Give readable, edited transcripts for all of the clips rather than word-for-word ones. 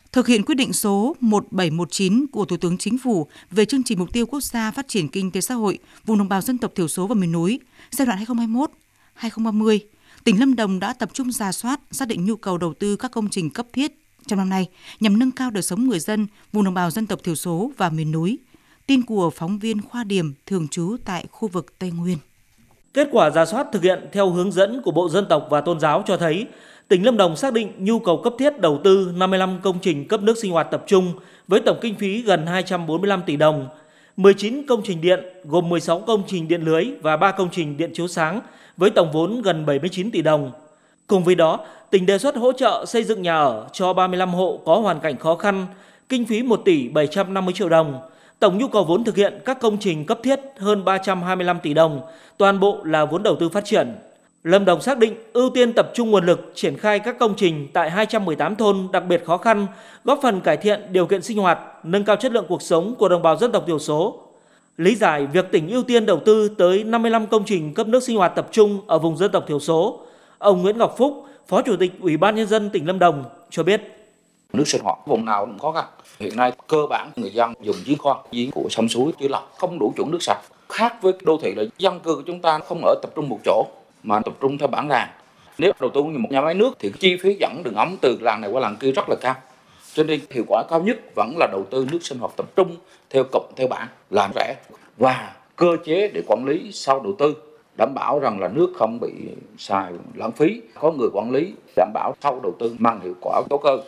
Thực hiện quyết định số 1719 của Thủ tướng Chính phủ về chương trình mục tiêu quốc gia phát triển kinh tế xã hội vùng đồng bào dân tộc thiểu số và miền núi giai đoạn 2021-2030, tỉnh Lâm Đồng đã tập trung rà soát, xác định nhu cầu đầu tư các công trình cấp thiết trong năm nay nhằm nâng cao đời sống người dân vùng đồng bào dân tộc thiểu số và miền núi. Tin của phóng viên Khoa Điểm thường trú tại khu vực Tây Nguyên. Kết quả rà soát thực hiện theo hướng dẫn của Bộ Dân tộc và Tôn giáo cho thấy, tỉnh Lâm Đồng xác định nhu cầu cấp thiết đầu tư 55 công trình cấp nước sinh hoạt tập trung với tổng kinh phí gần 245 tỷ đồng, 19 công trình điện gồm 16 công trình điện lưới và 3 công trình điện chiếu sáng với tổng vốn gần 79 tỷ đồng. Cùng với đó, tỉnh đề xuất hỗ trợ xây dựng nhà ở cho 35 hộ có hoàn cảnh khó khăn, kinh phí 1 tỷ 750 triệu đồng. Tổng nhu cầu vốn thực hiện các công trình cấp thiết hơn 325 tỷ đồng, toàn bộ là vốn đầu tư phát triển. Lâm Đồng xác định ưu tiên tập trung nguồn lực triển khai các công trình tại 218 thôn đặc biệt khó khăn, góp phần cải thiện điều kiện sinh hoạt, nâng cao chất lượng cuộc sống của đồng bào dân tộc thiểu số. Lý giải việc tỉnh ưu tiên đầu tư tới 55 công trình cấp nước sinh hoạt tập trung ở vùng dân tộc thiểu số, ông Nguyễn Ngọc Phúc, Phó Chủ tịch Ủy ban Nhân dân tỉnh Lâm Đồng cho biết. Nước sinh hoạt vùng nào cũng khó khăn. Hiện nay cơ bản người dân dùng giếng khoan, giếng của sông suối chứ là không đủ chuẩn nước sạch. Khác với đô thị là dân cư của chúng ta không ở tập trung một chỗ mà tập trung theo bản làng. Nếu đầu tư như một nhà máy nước thì chi phí dẫn đường ống từ làng này qua làng kia rất là cao. Cho nên hiệu quả cao nhất vẫn là đầu tư nước sinh hoạt tập trung theo cụm theo bản, làm rẻ và cơ chế để quản lý sau đầu tư, đảm bảo rằng là nước không bị xài lãng phí, có người quản lý đảm bảo sau đầu tư mang hiệu quả tốt hơn.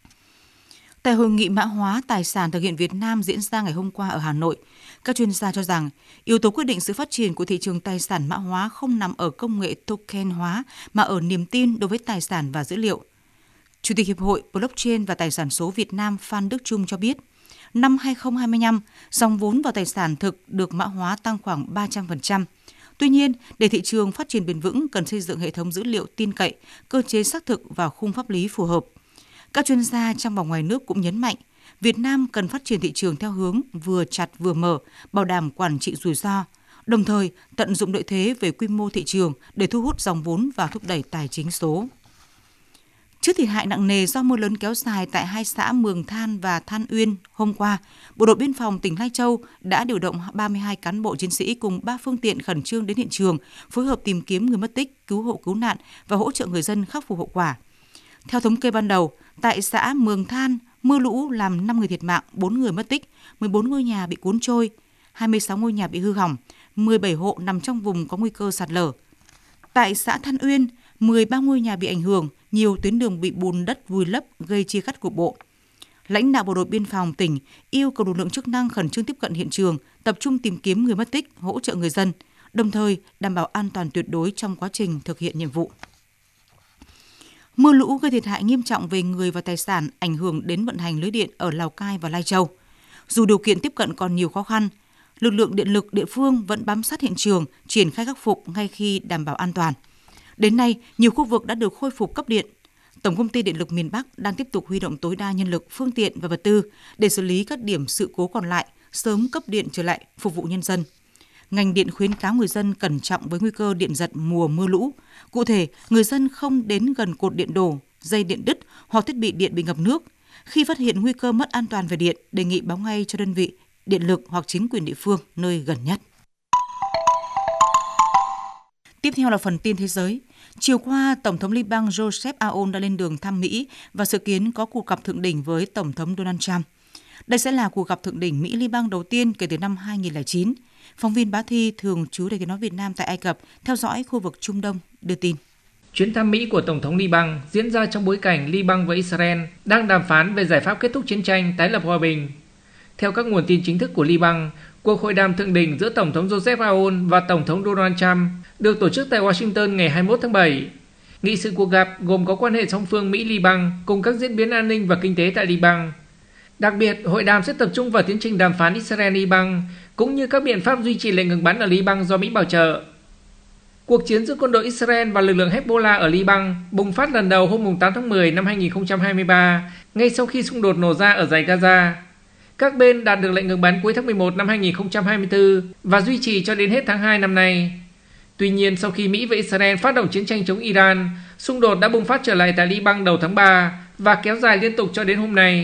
Tại hội nghị mã hóa tài sản thực hiện Việt Nam diễn ra ngày hôm qua ở Hà Nội, các chuyên gia cho rằng yếu tố quyết định sự phát triển của thị trường tài sản mã hóa không nằm ở công nghệ token hóa mà ở niềm tin đối với tài sản và dữ liệu. Chủ tịch Hiệp hội Blockchain và Tài sản số Việt Nam Phan Đức Trung cho biết, năm 2025, dòng vốn vào tài sản thực được mã hóa tăng khoảng 300%. Tuy nhiên, để thị trường phát triển bền vững cần xây dựng hệ thống dữ liệu tin cậy, cơ chế xác thực và khung pháp lý phù hợp. Các chuyên gia trong và ngoài nước cũng nhấn mạnh, Việt Nam cần phát triển thị trường theo hướng vừa chặt vừa mở, bảo đảm quản trị rủi ro, đồng thời tận dụng lợi thế về quy mô thị trường để thu hút dòng vốn và thúc đẩy tài chính số. Trước thiệt hại nặng nề do mưa lớn kéo dài tại hai xã Mường Than và Than Uyên hôm qua, Bộ đội Biên phòng tỉnh Lai Châu đã điều động 32 cán bộ chiến sĩ cùng 3 phương tiện khẩn trương đến hiện trường, phối hợp tìm kiếm người mất tích, cứu hộ cứu nạn và hỗ trợ người dân khắc phục hậu quả. Theo thống kê ban đầu, tại xã Mường Than, mưa lũ làm 5 người thiệt mạng, 4 người mất tích, 14 ngôi nhà bị cuốn trôi, 26 ngôi nhà bị hư hỏng, 17 hộ nằm trong vùng có nguy cơ sạt lở. Tại xã Than Uyên, 13 ngôi nhà bị ảnh hưởng, nhiều tuyến đường bị bùn đất vùi lấp gây chia cắt cục bộ. Lãnh đạo Bộ đội Biên phòng tỉnh yêu cầu lực lượng chức năng khẩn trương tiếp cận hiện trường, tập trung tìm kiếm người mất tích, hỗ trợ người dân, đồng thời đảm bảo an toàn tuyệt đối trong quá trình thực hiện nhiệm vụ. Mưa lũ gây thiệt hại nghiêm trọng về người và tài sản, ảnh hưởng đến vận hành lưới điện ở Lào Cai và Lai Châu. Dù điều kiện tiếp cận còn nhiều khó khăn, lực lượng điện lực địa phương vẫn bám sát hiện trường, triển khai khắc phục ngay khi đảm bảo an toàn. Đến nay, nhiều khu vực đã được khôi phục cấp điện. Tổng công ty Điện lực miền Bắc đang tiếp tục huy động tối đa nhân lực, phương tiện và vật tư để xử lý các điểm sự cố còn lại, sớm cấp điện trở lại phục vụ nhân dân. Ngành điện khuyến cáo người dân cẩn trọng với nguy cơ điện giật mùa mưa lũ. Cụ thể, người dân không đến gần cột điện đổ, dây điện đứt hoặc thiết bị điện bị ngập nước. Khi phát hiện nguy cơ mất an toàn về điện, đề nghị báo ngay cho đơn vị điện lực hoặc chính quyền địa phương nơi gần nhất. Tiếp theo là phần tin thế giới. Chiều qua, Tổng thống Liban Joseph Aoun đã lên đường thăm Mỹ và dự kiến có cuộc gặp thượng đỉnh với Tổng thống Donald Trump. Đây sẽ là cuộc gặp thượng đỉnh Mỹ-Liban đầu tiên kể từ năm 2009. Phóng viên Bá Thi thường trú Đài Tiếng nói Việt Nam tại Ai Cập theo dõi khu vực Trung Đông đưa tin. Chuyến thăm Mỹ của Tổng thống Liban diễn ra trong bối cảnh Liban và Israel đang đàm phán về giải pháp kết thúc chiến tranh, tái lập hòa bình. Theo các nguồn tin chính thức của Liban, cuộc hội đàm thượng đỉnh giữa Tổng thống Joseph Aoun và Tổng thống Donald Trump được tổ chức tại Washington ngày 21 tháng 7. Nghị sự cuộc gặp gồm có quan hệ song phương Mỹ-Liban cùng các diễn biến an ninh và kinh tế tại Liban. Đặc biệt, hội đàm sẽ tập trung vào tiến trình đàm phán Israel-Liban cũng như các biện pháp duy trì lệnh ngừng bắn ở Liban do Mỹ bảo trợ. Cuộc chiến giữa quân đội Israel và lực lượng Hezbollah ở Liban bùng phát lần đầu hôm 8 tháng 10 năm 2023, ngay sau khi xung đột nổ ra ở dải Gaza. Các bên đạt được lệnh ngừng bắn cuối tháng 11 năm 2024 và duy trì cho đến hết tháng 2 năm nay. Tuy nhiên, sau khi Mỹ và Israel phát động chiến tranh chống Iran, xung đột đã bùng phát trở lại tại Liban đầu tháng 3 và kéo dài liên tục cho đến hôm nay.